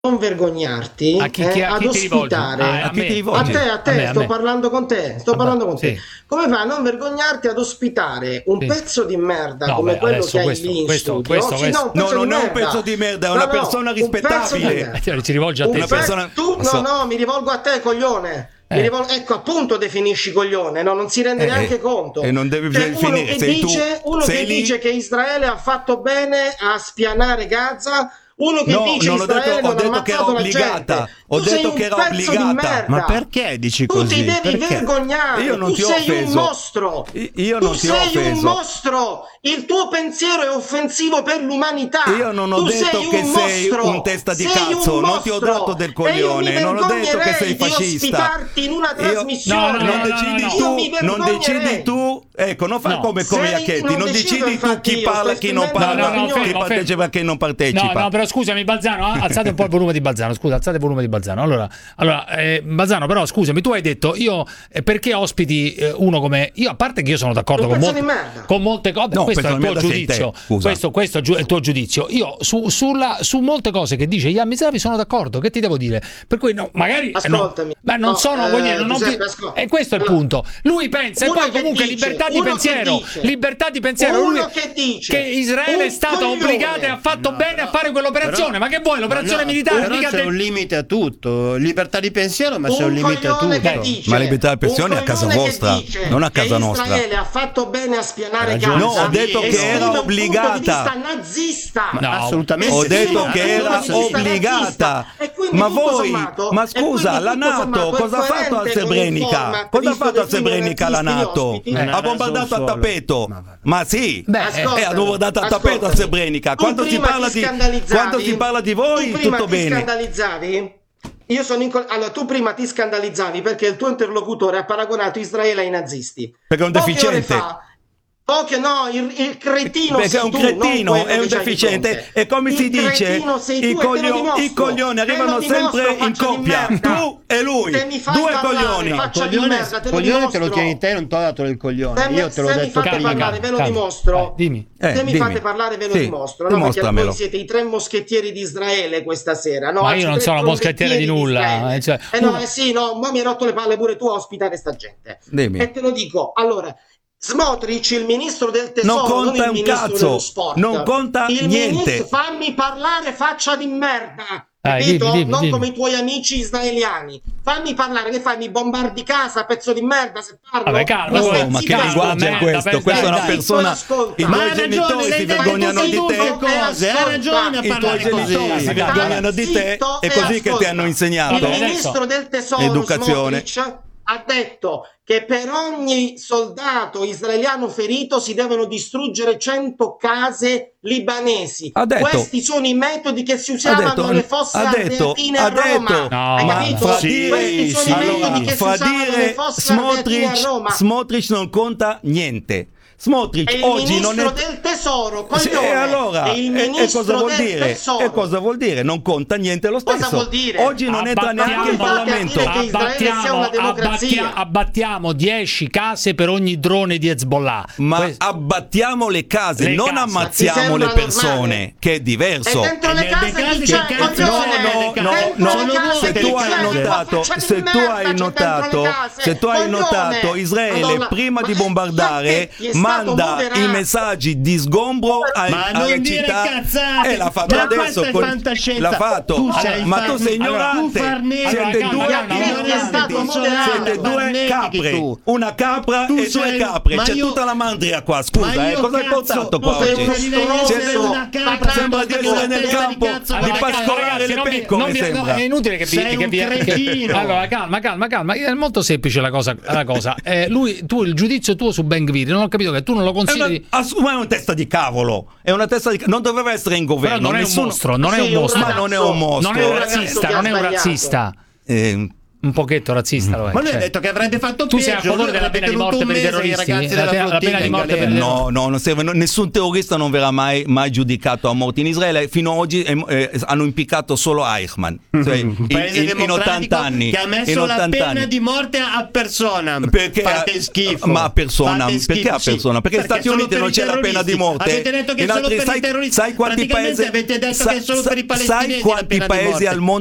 non vergognarti ad ospitare a te, sto parlando con te, te. Come fai a non vergognarti ad ospitare un pezzo di merda come quello che hai lì in studio? Non è un pezzo di merda, è una persona rispettabile. Si rivolge a te. Mi rivolgo a te, coglione. Ecco, appunto, definisci coglione, no? Non si rende neanche conto. E non devi finire. Uno che dice che Israele ha fatto bene a spianare Gaza. Uno che dice Israele non ha ammazzato la gente. Ho detto che era obbligata. Ma perché dici così? Tu ti devi vergognare. Io non tu sei un mostro. Io non ti ho offeso. Tu sei un mostro. Il tuo pensiero è offensivo per l'umanità. Io non ho detto che sei un testa di cazzo. Non ti ho dato del coglione. Non ho detto che sei fascista. In una trasmissione. Non decidi tu. Ecco, non fai come Iacchetti. Non decidi tu chi parla, chi non parla, chi partecipa e chi non partecipa. No, però scusami, Balzano, alzate un po' il volume di Balzano. Scusa, alzate il volume di Balzano. Allora, Balzano, però scusami, tu hai detto perché ospiti uno come io, a parte che io sono d'accordo con molte cose, no, questo è il tuo giudizio. Questo è il tuo giudizio. Io su molte cose che dice Ian Mizrahi sono d'accordo, che ti devo dire? Per cui magari ascoltami. E questo è il punto. Lui pensa, e poi comunque libertà di pensiero, uno che dice che Israele è stata obbligata e ha fatto bene a fare quell'operazione. Ma che vuoi? L'operazione militare però c'è un limite a tutto. Libertà di pensiero, ma c'è un limite a tutto. Ma libertà di pensiero è a casa vostra, non a casa nostra. Israele ha fatto bene a spianare Gaza. No, ho detto che era obbligata. Nazista. No, assolutamente. Ho detto che era obbligata. Ma voi, ma scusa, la NATO cosa ha fatto a Srebrenica? Cosa ha fatto a Srebrenica la NATO? Ha bombardato a tappeto. Ma sì, hanno bombardato a tappeto a Srebrenica. Quando si parla di voi, tutto bene. Allora, tu prima ti scandalizzavi perché il tuo interlocutore ha paragonato Israele ai nazisti. Perché è un deficiente. Il cretino perché è un cretino, è un deficiente. E come si dice, i coglioni arrivano sempre in coppia. Tu e lui, due coglioni. Coglione te lo tieni te, non ti ho dato il coglione. Io te l'ho detto prima. Ve lo dimostro. Se mi fate parlare ve lo dimostro. Perché voi siete i tre moschettieri di Israele questa sera. Ma io non sono moschettiere di nulla. Ma mi hai rotto le palle pure tu a ospitare sta gente. E te lo dico, allora. Smotrich, il ministro del tesoro, non conta un cazzo, sport, non conta niente. Fammi parlare, faccia di merda, capito? Non come i tuoi amici israeliani. Fammi parlare, che fai? Mi bombardi casa, pezzo di merda, se parlo. Vabbè, calma, ma che linguaggio è questo? Questa è una persona. I tuoi genitori si vergognano di te. Ha ragione a parlare così. Si vergognano di te, è così che ti hanno insegnato. Il ministro del tesoro, educazione, ha detto che per ogni soldato israeliano ferito si devono distruggere 100 case libanesi. Questi sono i metodi che si usavano nelle fosse ardeatine a Roma. Hai capito? Questi sono i metodi che si usavano nelle fosse ardeatine a Roma. Smotrich non conta niente. Smotrich oggi non è del tesoro, coglione. E allora, cosa vuol dire? E cosa vuol dire? Non conta niente lo stesso. Cosa vuol dire? Oggi non entra neanche in Parlamento. Abbattiamo 10 case per ogni drone di Hezbollah. Ma abbattiamo le case, non ammazziamo le persone, che è diverso. E dentro le case chi c'è? Se tu hai notato, Israele prima di bombardare manda i messaggi di sgombro alle città e l'ha fatto adesso, l'ha fatto, ma tu sei ignorante. Siete due capre, una capra e due capre, c'è tutta la mandria qua. Scusa, cosa hai portato qua oggi? Sembra di essere nel campo di pascolare le pecore, sembra. È inutile che allora calma, è molto semplice la cosa. Tu il giudizio tuo su Ben Gvir, non ho capito che tu non lo consideri. Ma è un testa di cavolo, non doveva essere in governo. Però non è un mostro, non è un mostro. Ma non è un mostro. Non è un razzista. Un pochetto razzista lo è. Ma lui ha detto che avrebbe fatto tu sei a favore della pena di morte per i terroristi? La pena di morte per nessun terrorista non verrà mai giudicato a morte in Israele. Fino ad oggi hanno impiccato solo Eichmann, cioè, in 80 anni che ha messo la pena di morte a persona. Perché fate schifo. Ma a persona? Perché a persona? Perché negli Stati Uniti non c'è la pena di morte. Avete detto che solo per i terroristi. Sai quanti paesi avete detto che solo per i palestinesi sai quanti paesi al mondo